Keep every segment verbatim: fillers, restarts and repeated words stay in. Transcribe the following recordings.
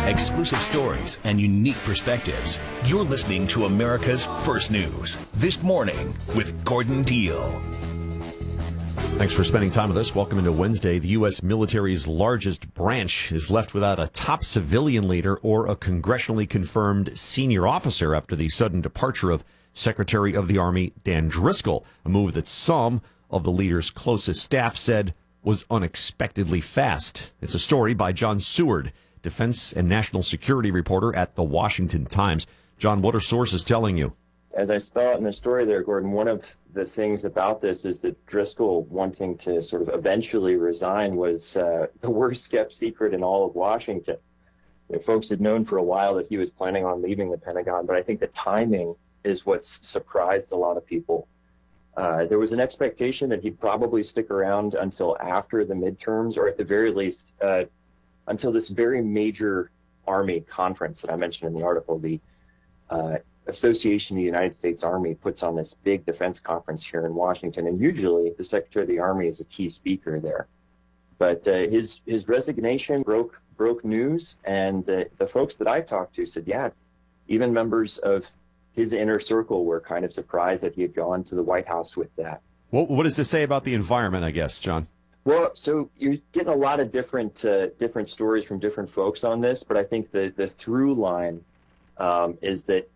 Exclusive stories and unique perspectives. You're listening to America's First News. This Morning with Gordon Deal. Thanks for spending time with us. Welcome into Wednesday. The U S military's largest branch is left without a top civilian leader or a congressionally confirmed senior officer after the sudden departure of Secretary of the Army Dan Driscoll, a move that some of the leader's closest staff said was unexpectedly fast. It's a story by John Seward, defense and national security reporter at The Washington Times. John, what are sources telling you? As I spell out in the story there, Gordon, one of the things about this is that Driscoll wanting to sort of eventually resign was uh, the worst kept secret in all of Washington. You know, folks had known for a while that he was planning on leaving the Pentagon, but I think the timing is what's surprised a lot of people. Uh, there was an expectation that he'd probably stick around until after the midterms, or at the very least, uh, until this very major Army conference that I mentioned in the article. The uh, Association of the United States Army puts on this big defense conference here in Washington, and usually the Secretary of the Army is a key speaker there. But uh, his his resignation broke broke news, and uh, the folks that I talked to said, yeah, even members of his inner circle were kind of surprised that he had gone to the White House with that. Well, what does this say about the environment, I guess, John? Well, so you're getting a lot of different uh, different stories from different folks on this, but I think the, the through line um, is that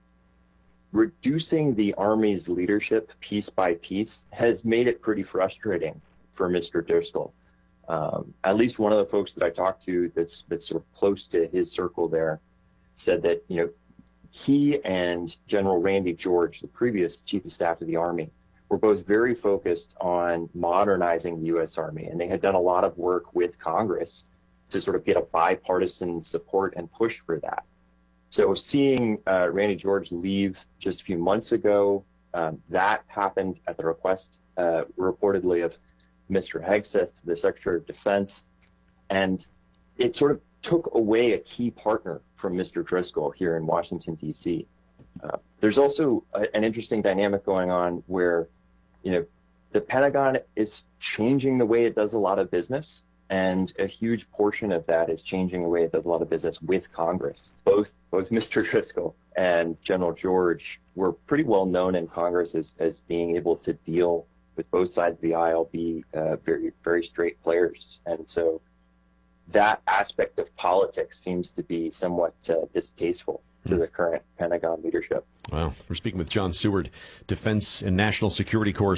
reducing the Army's leadership piece by piece has made it pretty frustrating for Mister Driscoll. Um, at least one of the folks that I talked to that's that's sort of close to his circle there said that, you know, he and General Randy George, the previous Chief of Staff of the Army, were both very focused on modernizing the U S Army, and they had done a lot of work with Congress to sort of get a bipartisan support and push for that. So seeing uh, Randy George leave just a few months ago, um, that happened at the request, uh, reportedly, of Mister Hegseth, the Secretary of Defense, and it sort of took away a key partner from Mister Driscoll here in Washington, D C. Uh, there's also a, an interesting dynamic going on where, you know, the Pentagon is changing the way it does a lot of business, and a huge portion of that is changing the way it does a lot of business with Congress. Both both Mister Driscoll and General George were pretty well known in Congress as, as being able to deal with both sides of the aisle, be uh, very, very straight players. And so that aspect of politics seems to be somewhat uh, distasteful to the current Pentagon leadership. Well, we're speaking with John Seward, defense and national security correspondent.